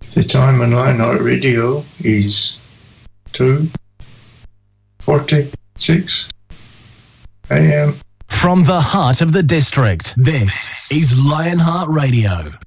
The time on Lionheart Radio is 2:46 a.m. From the heart of the district, this is Lionheart Radio.